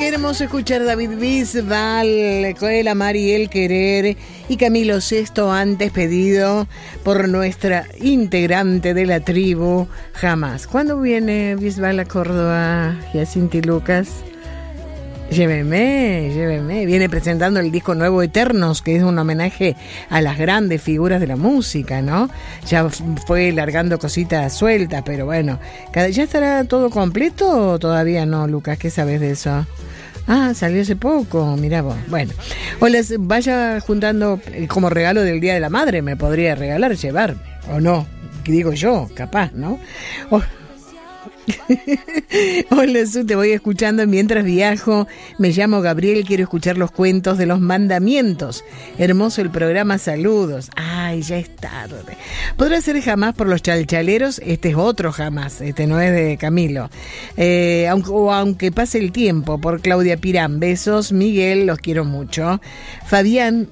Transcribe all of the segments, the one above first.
hermoso escuchar a David Bisbal con el amar y el querer, y Camilo Sesto antes pedido por nuestra integrante de la tribu, Jamás. ¿Cuándo viene Bisbal a Córdoba, Jacinti Lucas? Lléveme. Viene presentando el disco nuevo Eternos, que es un homenaje a las grandes figuras de la música, ¿no? Ya fue largando cositas sueltas, pero bueno. ¿Ya estará todo completo o todavía no, Lucas? ¿Qué sabes de eso? Ah, salió hace poco, mirá vos. Bueno, o les vaya juntando como regalo del Día de la Madre, me podría regalar, llevarme, o no, digo yo, capaz, ¿no? Hola, Su, te voy escuchando mientras viajo. Me llamo Gabriel, quiero escuchar los cuentos de los mandamientos. Hermoso el programa, saludos. Ay, ya es tarde. ¿Podrá ser Jamás por los chalchaleros? Este es otro Jamás, este no es de Camilo. Aunque pase el tiempo, por Claudia Pirán. Besos, Miguel, los quiero mucho. Fabián,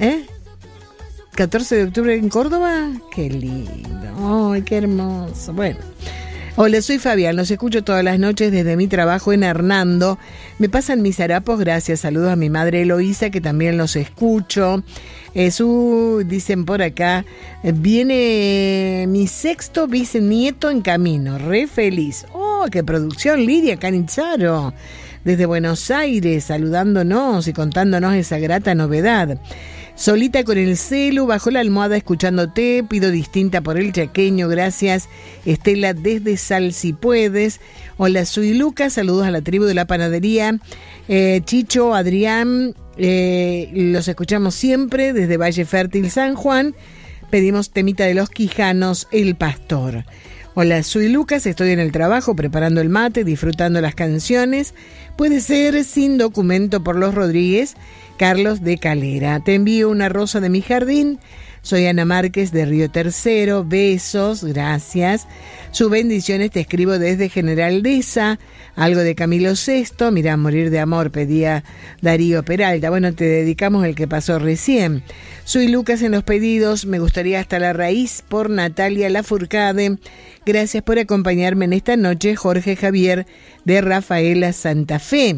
14 de octubre en Córdoba. Qué lindo, ay, qué hermoso. Bueno. Hola, soy Fabián, los escucho todas las noches desde mi trabajo en Hernando. Me pasan mis harapos, gracias. Saludos a mi madre Eloísa, que también los escucho. Dicen por acá, viene mi sexto bisnieto en camino, re feliz. ¡Oh, qué producción! Lidia Canizzaro, desde Buenos Aires, saludándonos y contándonos esa grata novedad. Solita con el celu, bajo la almohada escuchándote, pido distinta por el chaqueño, gracias. Estela desde Sal si puedes. Hola, soy Lucas, saludos a la tribu de la panadería. Chicho, Adrián, los escuchamos siempre desde Valle Fértil, San Juan. Pedimos temita de los Quijanos, El Pastor. Hola, soy Lucas, estoy en el trabajo preparando el mate, disfrutando las canciones. Puede ser Sin Documento por los Rodríguez, Carlos de Calera. Te envío una rosa de mi jardín. Soy Ana Márquez de Río Tercero. Besos, gracias. Sus bendiciones te escribo desde General Deza. Algo de Camilo Sesto. Mirá, Morir de amor, pedía Darío Peralta. Bueno, te dedicamos el que pasó recién. Soy Lucas en los pedidos. Me gustaría Hasta la Raíz por Natalia Lafourcade. Gracias por acompañarme en esta noche. Jorge Javier de Rafaela Santa Fe.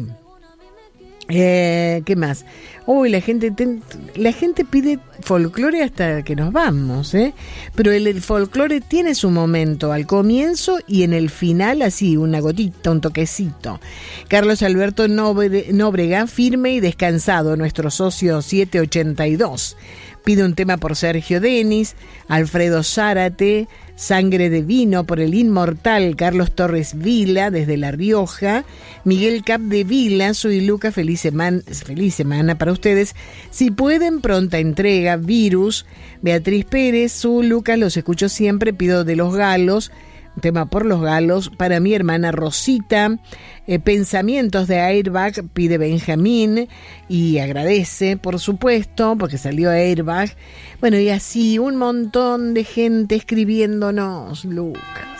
¿Qué más? Uy, la gente pide folclore hasta que nos vamos, pero el folclore tiene su momento al comienzo y en el final, así, una gotita, un toquecito. Carlos Alberto Nóbrega, firme y descansado, nuestro socio 782. Pide un tema por Sergio Denis, Alfredo Zárate, Sangre de Vino por el inmortal Carlos Torres Vila desde La Rioja, Miguel Cap de Vila, soy Lucas, feliz semana para ustedes. Si pueden, pronta entrega, Virus, Beatriz Pérez, su Lucas, los escucho siempre, pido de Los Galos, un tema por Los Galos, para mi hermana Rosita. Pensamientos de Airbag, pide Benjamín y agradece, por supuesto, porque salió Airbag. Bueno, y así un montón de gente escribiéndonos, Lucas.